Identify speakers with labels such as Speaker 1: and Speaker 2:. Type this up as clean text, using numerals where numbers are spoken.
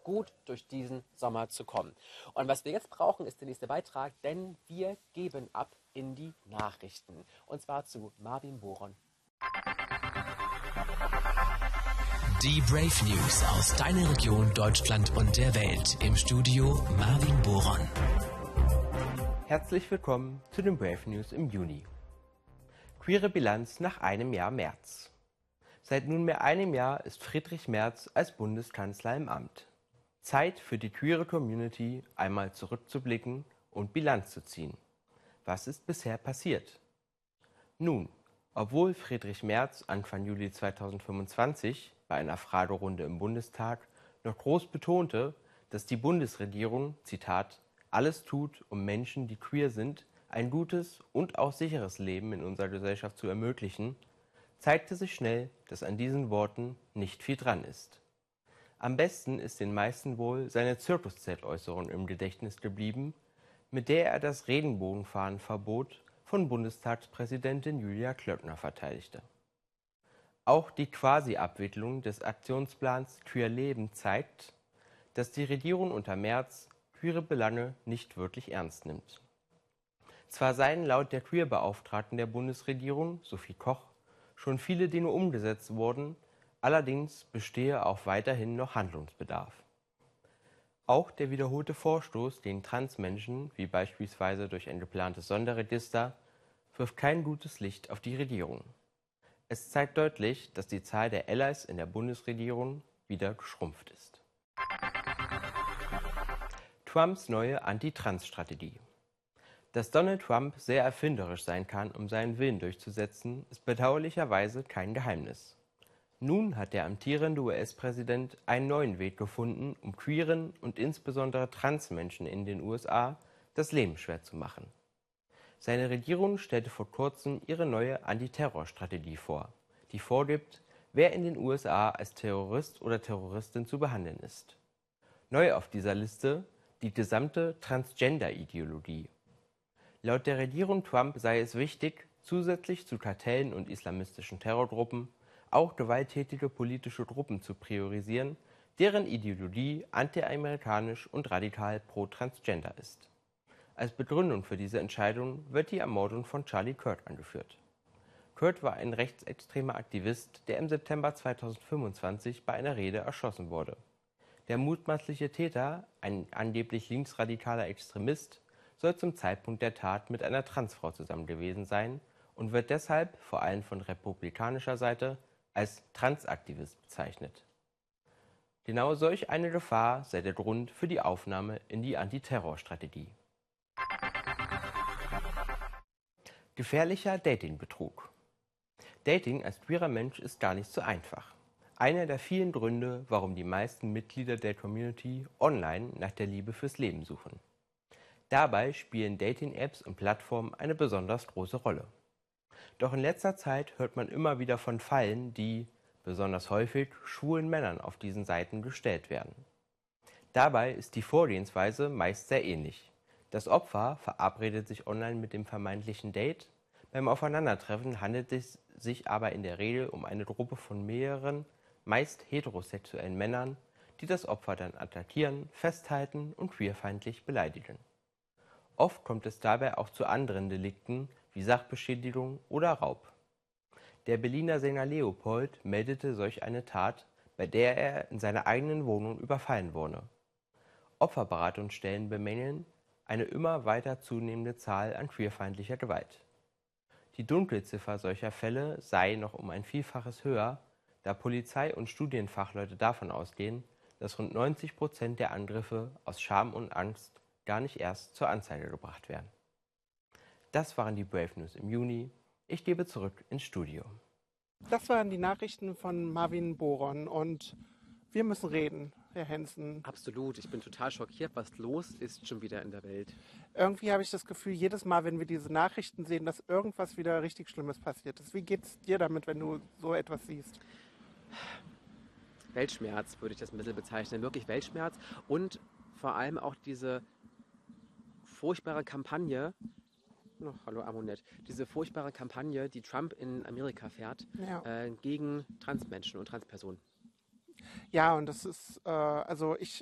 Speaker 1: gut durch diesen Sommer zu kommen. Und was wir jetzt brauchen, ist der nächste Beitrag, denn wir geben ab in die Nachrichten. Und zwar zu Marvin Boron.
Speaker 2: Die Brave News aus deiner Region, Deutschland und der Welt. Im Studio Marvin Boron.
Speaker 3: Herzlich willkommen zu den Brave News im Juni. Queere Bilanz nach einem Jahr Merz. Seit nunmehr einem Jahr ist Friedrich Merz als Bundeskanzler im Amt. Zeit für die queere Community, einmal zurückzublicken und Bilanz zu ziehen. Was ist bisher passiert? Nun, obwohl Friedrich Merz Anfang Juli 2025 bei einer Fragerunde im Bundestag noch groß betonte, dass die Bundesregierung, Zitat, alles tut, um Menschen, die queer sind, ein gutes und auch sicheres Leben in unserer Gesellschaft zu ermöglichen, zeigte sich schnell, dass an diesen Worten nicht viel dran ist. Am besten ist den meisten wohl seine Zirkuszelt-Äußerung im Gedächtnis geblieben, mit der er das Regenbogenfahnenverbot von Bundestagspräsidentin Julia Klöckner verteidigte. Auch die Quasi-Abwicklung des Aktionsplans Queer Leben zeigt, dass die Regierung unter Merz queere Belange nicht wirklich ernst nimmt. Zwar seien laut der Queer-Beauftragten der Bundesregierung, Sophie Koch, schon viele Dinge umgesetzt worden, allerdings bestehe auch weiterhin noch Handlungsbedarf. Auch der wiederholte Vorstoß gegen Transmenschen, wie beispielsweise durch ein geplantes Sonderregister, wirft kein gutes Licht auf die Regierung. Es zeigt deutlich, dass die Zahl der Allies in der Bundesregierung wieder geschrumpft ist. Trumps neue Anti-Trans-Strategie. Dass Donald Trump sehr erfinderisch sein kann, um seinen Willen durchzusetzen, ist bedauerlicherweise kein Geheimnis. Nun hat der amtierende US-Präsident einen neuen Weg gefunden, um queeren und insbesondere Transmenschen in den USA das Leben schwer zu machen. Seine Regierung stellte vor kurzem ihre neue Antiterrorstrategie vor, die vorgibt, wer in den USA als Terrorist oder Terroristin zu behandeln ist. Neu auf dieser Liste die gesamte Transgender-Ideologie. Laut der Regierung Trump sei es wichtig, zusätzlich zu Kartellen und islamistischen Terrorgruppen auch gewalttätige politische Gruppen zu priorisieren, deren Ideologie antiamerikanisch und radikal pro-Transgender ist. Als Begründung für diese Entscheidung wird die Ermordung von Charlie Kirk angeführt. Kirk war ein rechtsextremer Aktivist, der im September 2025 bei einer Rede erschossen wurde. Der mutmaßliche Täter, ein angeblich linksradikaler Extremist, soll zum Zeitpunkt der Tat mit einer Transfrau zusammen gewesen sein und wird deshalb, vor allem von republikanischer Seite, als Transaktivist bezeichnet. Genau solch eine Gefahr sei der Grund für die Aufnahme in die Antiterrorstrategie. Gefährlicher Datingbetrug. Dating als queerer Mensch ist gar nicht so einfach. Einer der vielen Gründe, warum die meisten Mitglieder der Community online nach der Liebe fürs Leben suchen. Dabei spielen Dating-Apps und Plattformen eine besonders große Rolle. Doch in letzter Zeit hört man immer wieder von Fallen, die, besonders häufig, schwulen Männern auf diesen Seiten gestellt werden. Dabei ist die Vorgehensweise meist sehr ähnlich. Das Opfer verabredet sich online mit dem vermeintlichen Date. Beim Aufeinandertreffen handelt es sich aber in der Regel um eine Gruppe von mehreren, meist heterosexuellen Männern, die das Opfer dann attackieren, festhalten und queerfeindlich beleidigen. Oft kommt es dabei auch zu anderen Delikten wie Sachbeschädigung oder Raub. Der Berliner Sänger Leopold meldete solch eine Tat, bei der er in seiner eigenen Wohnung überfallen wurde. Opferberatungsstellen bemängeln eine immer weiter zunehmende Zahl an queerfeindlicher Gewalt. Die Dunkelziffer solcher Fälle sei noch um ein Vielfaches höher, da Polizei und Studienfachleute davon ausgehen, dass rund 90% der Angriffe aus Scham und Angst gar nicht erst zur Anzeige gebracht werden. Das waren die Brave News im Juni. Ich gebe zurück ins Studio.
Speaker 4: Das waren die Nachrichten von Marvin Boron und wir müssen reden, Herr Hensen.
Speaker 1: Absolut, ich bin total schockiert, was los ist schon wieder in der Welt.
Speaker 4: Irgendwie habe ich das Gefühl, jedes Mal, wenn wir diese Nachrichten sehen, dass irgendwas wieder richtig Schlimmes passiert ist. Wie geht's dir damit, wenn du so etwas siehst?
Speaker 1: Weltschmerz würde ich das ein bisschen bezeichnen, wirklich Weltschmerz und vor allem auch diese furchtbare Kampagne, hallo Amonet, diese furchtbare Kampagne, die Trump in Amerika fährt, gegen Transmenschen und Transpersonen.
Speaker 4: Ja, und das ist, also ich